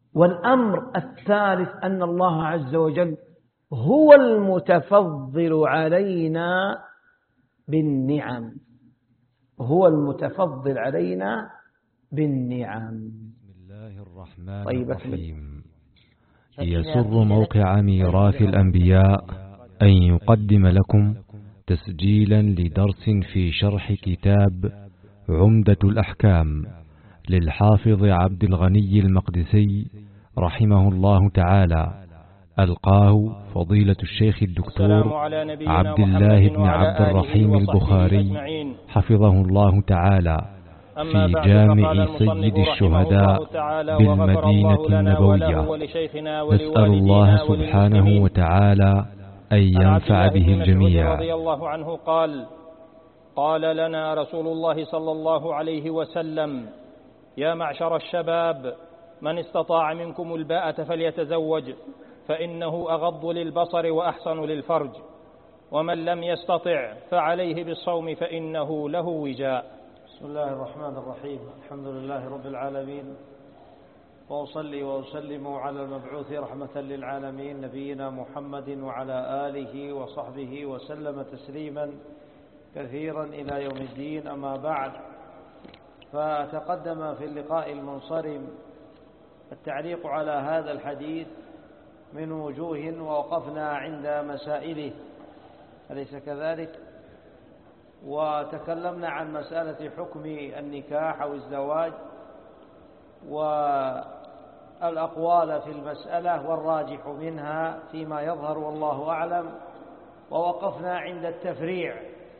والأمر الثالث أن الله عز وجل هو المتفضل علينا بالنعم، هو المتفضل علينا بالنعم. بسم الله الرحمن الرحيم. يسر موقع ميراث الأنبياء أن يقدم لكم تسجيلا لدرس في شرح كتاب عمدة الأحكام للحافظ عبد الغني المقدسي رحمه الله تعالى، ألقاه فضيلة الشيخ الدكتور عبد الله بن عبد الرحيم البخاري حفظه الله تعالى في جامع سيد الشهداء بالمدينة النبوية. نسأل الله سبحانه وتعالى أن ينفع به الجميع. رضي الله عنه قال لنا رسول الله صلى الله عليه وسلم: يا معشر الشباب، من استطاع منكم الباءة فليتزوج، فإنه أغض للبصر وأحصن للفرج، ومن لم يستطع فعليه بالصوم فإنه له وجاء. بسم الله الرحمن الرحيم. الحمد لله رب العالمين، وأصلي وأسلم على المبعوث رحمة للعالمين نبينا محمد وعلى آله وصحبه وسلم تسليما كثيرا إلى يوم الدين. أما بعد، فتقدم في اللقاء المنصرم التعليق على هذا الحديث من وجوه، ووقفنا عند مسائله، أليس كذلك؟ وتكلمنا عن مسألة حكم النكاح أو الزواج والأقوال في المسألة والراجح منها فيما يظهر والله أعلم، ووقفنا عند التفريع.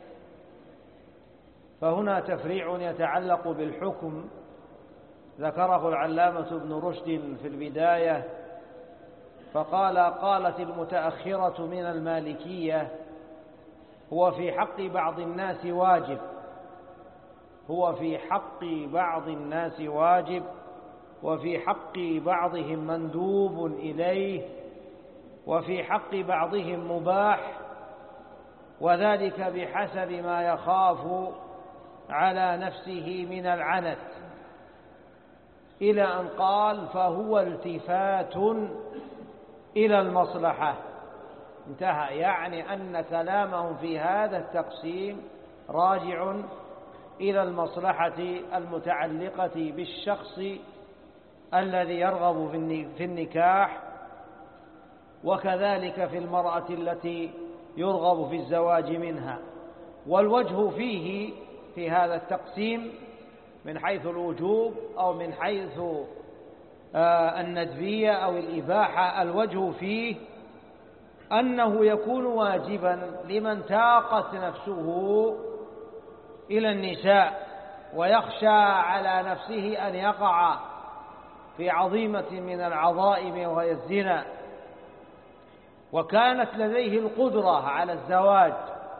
فهنا تفريع يتعلق بالحكم ذكره العلامة ابن رشد في البداية، فقال: قالت المتأخرة من المالكية: هو في حق بعض الناس واجب، هو في حق بعض الناس واجب، وفي حق بعضهم مندوب إليه، وفي حق بعضهم مباح، وذلك بحسب ما يخاف على نفسه من العنت، إلى أن قال: فهو التفات إلى المصلحة. انتهى. يعني أن كلامهم في هذا التقسيم راجع إلى المصلحة المتعلقة بالشخص الذي يرغب في النكاح، وكذلك في المرأة التي يرغب في الزواج منها. والوجه فيه في هذا التقسيم من حيث الوجوب أو من حيث الندبية أو الإباحة، الوجه فيه أنه يكون واجبا لمن تاقت نفسه إلى النساء ويخشى على نفسه أن يقع في عظيمة من العظائم وهي الزنا، وكانت لديه القدرة على الزواج،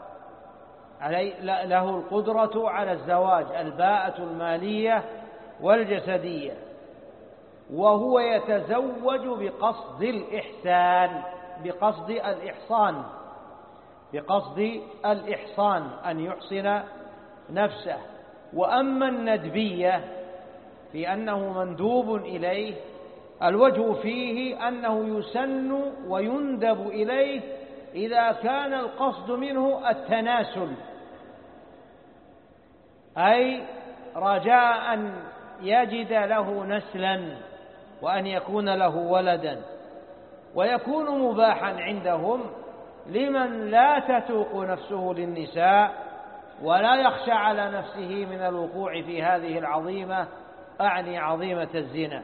له القدرة على الزواج، الباءة المالية والجسدية، وهو يتزوج بقصد الإحسان، بقصد الإحصان أن يحصن نفسه. وأما الندبية في أنه مندوب إليه، الوجه فيه أنه يسن ويندب إليه إذا كان القصد منه التناسل، أي رجاء أن يجد له نسلا وأن يكون له ولدا. ويكون مباحا عندهم لمن لا تتوق نفسه للنساء ولا يخشى على نفسه من الوقوع في هذه العظيمة، أعني عظيمة الزنا.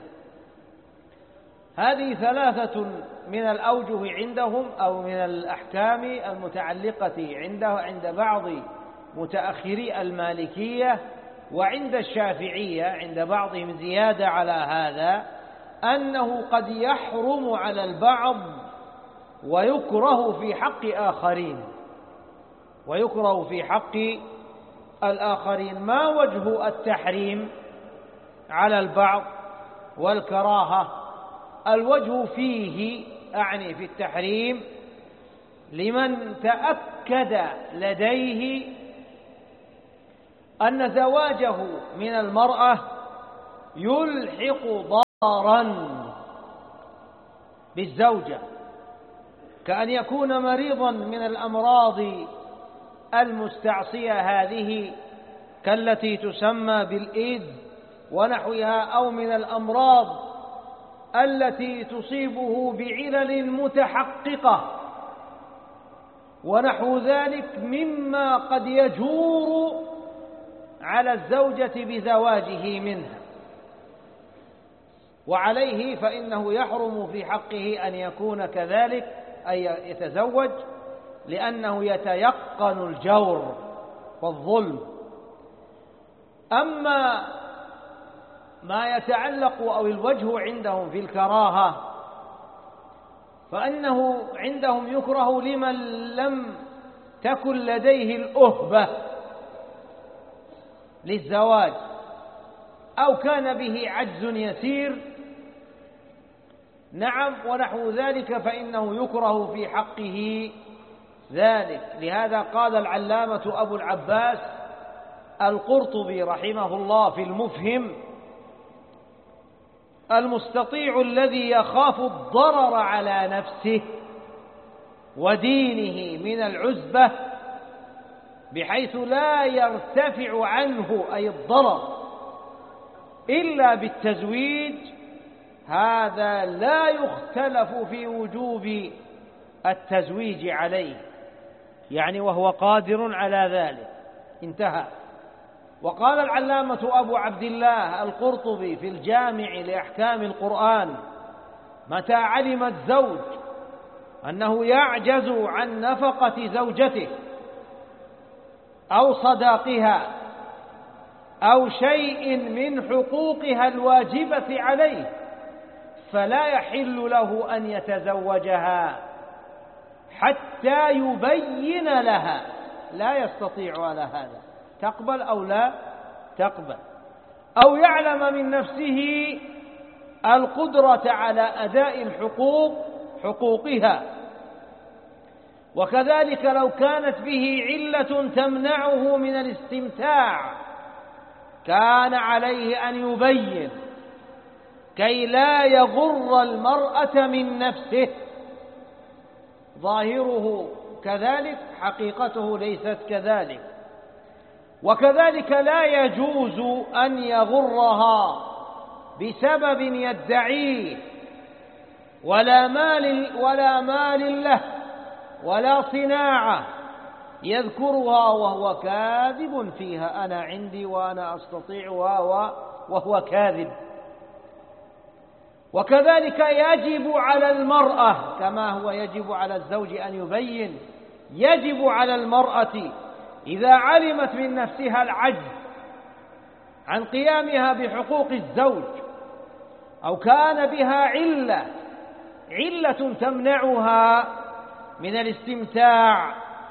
هذه ثلاثة من الأوجه عندهم أو من الأحكام المتعلقة عند بعض متأخري المالكية، وعند الشافعية عند بعضهم زيادة على هذا، أنه قد يحرم على البعض ويكره في حق آخرين، ويكره في حق الآخرين. ما وجه التحريم على البعض والكراهة؟ الوجه فيه، أعني في التحريم، لمن تأكد لديه أن زواجه من المرأة يلحق ضررا بالزوجة، كأن يكون مريضا من الأمراض المستعصية هذه كالتي تسمى بالإيدز ونحوها، أو من الأمراض التي تصيبه بعلل متحققة ونحو ذلك مما قد يجور على الزوجة بزواجه منها، وعليه فإنه يحرم في حقه أن يكون كذلك، أي يتزوج، لأنه يتيقن الجور والظلم. أما ما يتعلق أو الوجه عندهم في الكراهة فأنه عندهم يكره لمن لم تكن لديه الأهبة للزواج أو كان به عجز يسير، نعم، ونحو ذلك، فإنه يكره في حقه ذلك. لهذا قال العلامة أبو العباس القرطبي رحمه الله في المفهم: المستطيع الذي يخاف الضرر على نفسه ودينه من العزبة بحيث لا يرتفع عنه أي الضرر إلا بالتزويج، هذا لا يختلف في وجوب التزويج عليه، يعني وهو قادر على ذلك. انتهى. وقال العلامة أبو عبد الله القرطبي في الجامع لأحكام القرآن: متى علم الزوج أنه يعجز عن نفقة زوجته أو صداقها أو شيء من حقوقها الواجبة عليه فلا يحل له أن يتزوجها حتى يبين لها، لا يستطيع على هذا، تقبل أو لا تقبل، أو يعلم من نفسه القدرة على أداء حقوقها. وكذلك لو كانت به علة تمنعه من الاستمتاع كان عليه أن يبين كي لا يغر المرأة من نفسه، ظاهره كذلك حقيقته ليست كذلك. وكذلك لا يجوز أن يغرها بسبب يدعيه ولا مال له ولا صناعة يذكرها وهو كاذب فيها، أنا عندي وأنا أستطيع، وهو كاذب. وكذلك يجب على المرأة كما هو يجب على الزوج أن يبين، يجب على المرأة إذا علمت من نفسها العجز عن قيامها بحقوق الزوج أو كان بها علة تمنعها من الاستمتاع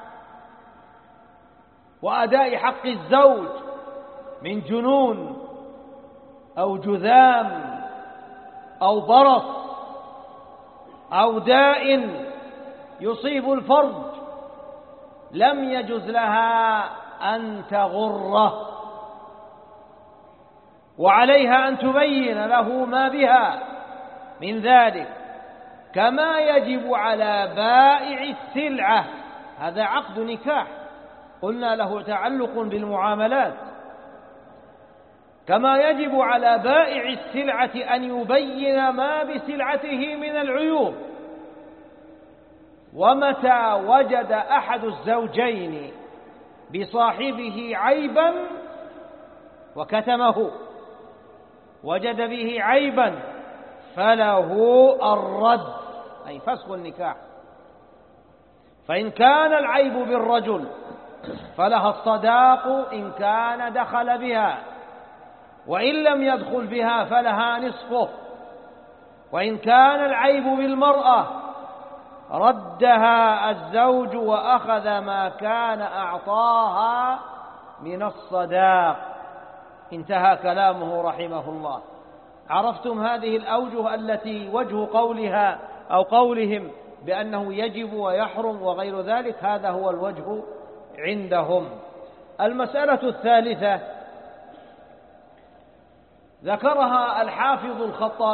وأداء حق الزوج من جنون أو جذام أو برص أو داء يصيب الفرج، لم يجز لها أن تغره، وعليها أن تبين له ما بها من ذلك، كما يجب على بائع السلعة، هذا عقد نكاح قلنا له تعلق بالمعاملات، كما يجب على بائع السلعة أن يبين ما بسلعته من العيوب. ومتى وجد أحد الزوجين بصاحبه عيبا وكتمه، وجد به عيبا، فله الرد أي فسخ النكاح. فإن كان العيب بالرجل فلها الصداق إن كان دخل بها، وإن لم يدخل بها فلها نصفه. وإن كان العيب بالمرأة ردها الزوج وأخذ ما كان أعطاها من الصداق. انتهى كلامه رحمه الله. عرفتم هذه الأوجه التي وجه قولها أو قولهم بأنه يجب ويحرم وغير ذلك، هذا هو الوجه عندهم. المسألة الثالثة ذكرها الحافظ الخطابي